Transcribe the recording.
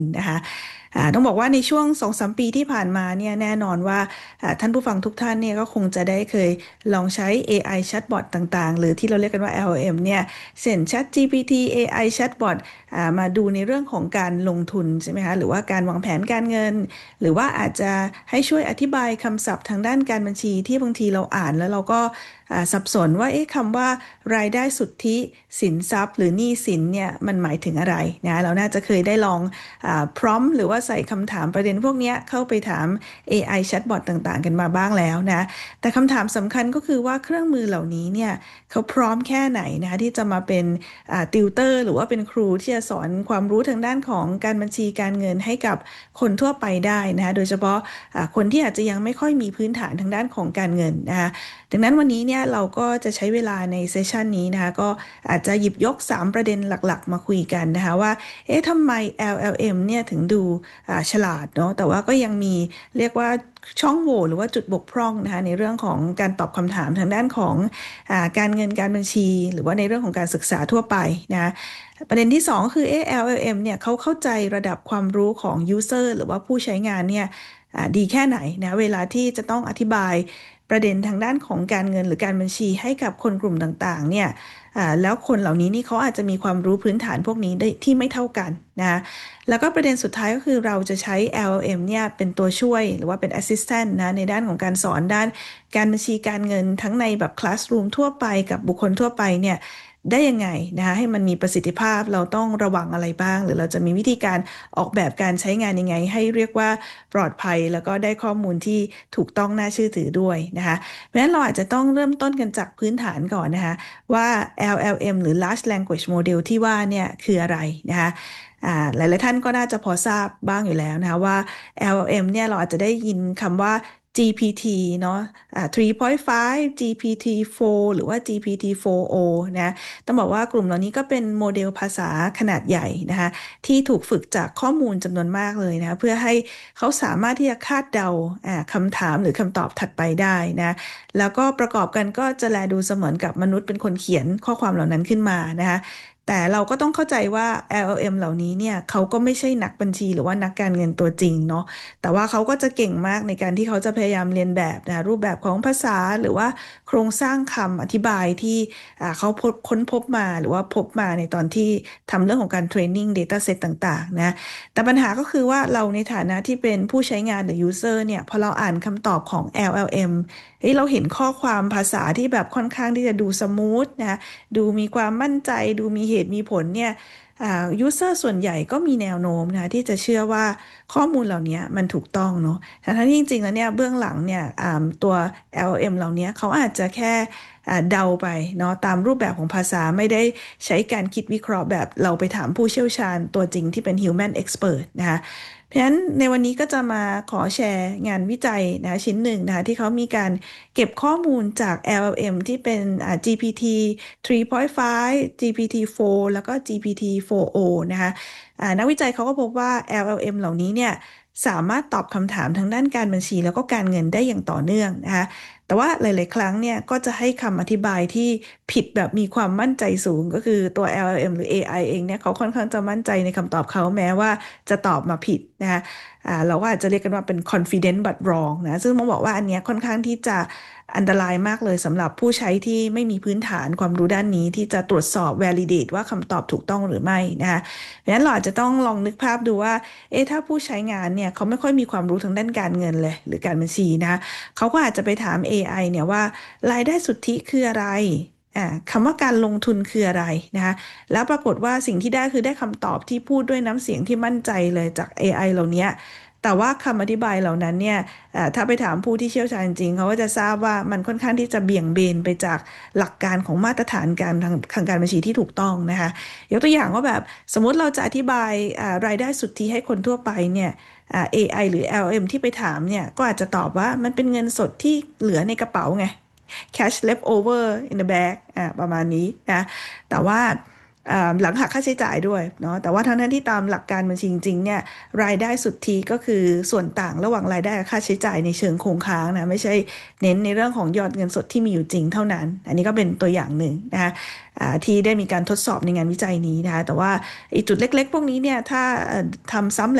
นะคะต้องบอกว่าในช่วง2-3 ปีที่ผ่านมาเนี่ยแน่นอนว่าท่านผู้ฟังทุกท่านเนี่ยก็คงจะได้เคยลองใช้ AI chatbot ต่างๆหรือที่เราเรียกกันว่า LLM เนี่ยเช่น ChatGPT AI chatbot มาดูในเรื่องของการลงทุนใช่ไหมคะหรือว่าการวางแผนการเงินหรือว่าอาจจะให้ช่วยอธิบายคำศัพท์ทางด้านการบัญชีที่บางทีเราอ่านแล้วเราก็สับสนว่าเอ๊ะคำว่ารายได้สุทธิสินทรัพย์หรือหนี้สินเนี่ยมันหมายถึงอะไรนะเราน่าจะเคยได้ลองพร้อมหรือว่าใส่คำถามประเด็นพวกนี้เข้าไปถาม AI chatbot ต่างๆกันมาบ้างแล้วนะแต่คำถามสำคัญก็คือว่าเครื่องมือเหล่านี้เนี่ยเขาพร้อมแค่ไหนนะที่จะมาเป็นติวเตอร์หรือว่าเป็นครูที่จะสอนความรู้ทางด้านของการบัญชีการเงินให้กับคนทั่วไปได้นะคะโดยเฉพาะคนที่อาจจะยังไม่ค่อยมีพื้นฐานทางด้านของการเงินนะคะดังนั้นวันนี้เนี่ยเราก็จะใช้เวลาในเซสชันนี้นะคะก็อาจจะหยิบยก3ประเด็นหลักๆมาคุยกันนะคะว่าเอ๊ะทำไม LLM เนี่ยถึงดูฉลาดเนาะแต่ว่าก็ยังมีเรียกว่าช่องโหว่หรือว่าจุดบกพร่องนะคะในเรื่องของการตอบคำถามทางด้านของการเงินการบัญชีหรือว่าในเรื่องของการศึกษาทั่วไปนะประเด็นที่2คือLLM เนี่ยเขาเข้าใจระดับความรู้ของ user หรือว่าผู้ใช้งานเนี่ยดีแค่ไหนนะเวลาที่จะต้องอธิบายประเด็นทางด้านของการเงินหรือการบัญชีให้กับคนกลุ่มต่างๆเนี่ยแล้วคนเหล่านี้นี่เขาอาจจะมีความรู้พื้นฐานพวกนี้ได้ที่ไม่เท่ากันนะแล้วก็ประเด็นสุดท้ายก็คือเราจะใช้ LLM เนี่ยเป็นตัวช่วยหรือว่าเป็น assistant นะในด้านของการสอนด้านการบัญชีการเงินทั้งในแบบ classroom ทั่วไปกับบุคคลทั่วไปเนี่ยได้ยังไงนะคะให้มันมีประสิทธิภาพเราต้องระวังอะไรบ้างหรือเราจะมีวิธีการออกแบบการใช้งานยังไงให้เรียกว่าปลอดภัยแล้วก็ได้ข้อมูลที่ถูกต้องน่าเชื่อถือด้วยนะคะเพราะฉะนั้นเราอาจจะต้องเริ่มต้นกันจากพื้นฐานก่อนนะคะว่า LLM หรือ Large Language Model ที่ว่าเนี่ยคืออะไรนะคะหลายๆท่านก็น่าจะพอทราบบ้างอยู่แล้วนะคะว่า LLM เนี่ยเราอาจจะได้ยินคำว่า GPT เนาะ3.5 GPT-4 หรือว่า GPT-4o นะต้องบอกว่ากลุ่มเหล่านี้ก็เป็นโมเดลภาษาขนาดใหญ่นะคะที่ถูกฝึกจากข้อมูลจำนวนมากเลยนะเพื่อให้เขาสามารถที่จะคาดเดาคำถามหรือคำตอบถัดไปได้นะแล้วก็ประกอบกันก็จะแลดูเสมือนกับมนุษย์เป็นคนเขียนข้อความเหล่านั้นขึ้นมานะคะแต่เราก็ต้องเข้าใจว่า LLM เหล่านี้เนี่ยเขาก็ไม่ใช่นักบัญชีหรือว่านักการเงินตัวจริงเนาะ แต่ว่าเขาก็จะเก่งมากในการที่เขาจะพยายามเรียนแบบนะรูปแบบของภาษาหรือว่าโครงสร้างคำอธิบายที่เขาค้นพบมาหรือว่าพบมาในตอนที่ทำเรื่องของการเทรนนิ่ง Data Set ต่างๆนะแต่ปัญหาก็คือว่าเราในฐานะที่เป็นผู้ใช้งานหรือ user เนี่ยพอเราอ่านคำตอบของ LLM เฮ้ยเราเห็นข้อความภาษาที่แบบค่อนข้างที่จะดูสมูทนะดูมีความมั่นใจดูมีเหตุมีผลเนี่ยยูเซอร์ส่วนใหญ่ก็มีแนวโน้มนะที่จะเชื่อว่าข้อมูลเหล่านี้มันถูกต้องเนาะทั้งที่จริงๆแล้วเนี่ยเบื้องหลังเนี่ยตัว LLM เหล่านี้เขาอาจจะแค่เดาไปเนาะตามรูปแบบของภาษาไม่ได้ใช้การคิดวิเคราะห์แบบเราไปถามผู้เชี่ยวชาญตัวจริงที่เป็น human expert นะคะเพราะฉะนั้นในวันนี้ก็จะมาขอแชร์งานวิจัยนะชิ้นหนึ่งนะคะที่เขามีการเก็บข้อมูลจาก LLM ที่เป็นGPT 3.5 GPT-4 แล้วก็ GPT-4o นะคะนักวิจัยเขาก็พบว่า LLM เหล่านี้เนี่ยสามารถตอบคำถามทางด้านการบัญชีแล้วก็การเงินได้อย่างต่อเนื่องนะคะแต่ว่าหลายๆครั้งเนี่ยก็จะให้คำอธิบายที่ผิดแบบมีความมั่นใจสูงก็คือตัว LLM หรือ AI เองเนี่ยเขาค่อนข้างจะมั่นใจในคำตอบเขาแม้ว่าจะตอบมาผิดนะคะเราก็อาจจะเรียกกันว่าเป็น confident but wrong นะซึ่งต้องบอกว่าอันเนี้ยค่อนข้างที่จะอันตรายมากเลยสำหรับผู้ใช้ที่ไม่มีพื้นฐานความรู้ด้านนี้ที่จะตรวจสอบ validate ว่าคำตอบถูกต้องหรือไม่นะคะเพราะฉะนั้นเราอาจจะต้องลองนึกภาพดูว่าเอ๊ะถ้าผู้ใช้งานเนี่ยเขาไม่ค่อยมีความรู้ทางด้านการเงินเลยหรือการบัญชีนะเขาก็อาจจะไปถาม AI เนี่ยว่ารายได้สุทธิคืออะไรคำว่าการลงทุนคืออะไรนะคะแล้วปรากฏว่าสิ่งที่ได้คือได้คำตอบที่พูดด้วยน้ำเสียงที่มั่นใจเลยจาก AI เหล่านี้แต่ว่าคำอธิบายเหล่านั้นเนี่ยถ้าไปถามผู้ที่เชี่ยวชาญจริงเขาก็จะทราบว่ามันค่อนข้างที่จะเบี่ยงเบนไปจากหลักการของมาตรฐานการทางการบัญชีที่ถูกต้องนะคะยกตัวอย่างว่าแบบสมมุติเราจะอธิบายรายได้สุทธิให้คนทั่วไปเนี่ยAI หรือ LM ที่ไปถามเนี่ยก็อาจจะตอบว่ามันเป็นเงินสดที่เหลือในกระเป๋าไง cash left over in the bag ประมาณนี้นะแต่ว่าหลังหักค่าใช้จ่ายด้วยเนาะแต่ว่าทั้งนั้นที่ตามหลักการบัญชีจริงๆเนี่ยรายได้สุทธิก็คือส่วนต่างระหว่างรายได้กับค่าใช้จ่ายในเชิงคงค้างนะไม่ใช่เน้นในเรื่องของยอดเงินสดที่มีอยู่จริงเท่านั้นอันนี้ก็เป็นตัวอย่างหนึ่งนะคะที่ได้มีการทดสอบในงานวิจัยนี้นะคะแต่ว่าไอ้จุดเล็กๆพวกนี้เนี่ยถ้าทำซ้ำ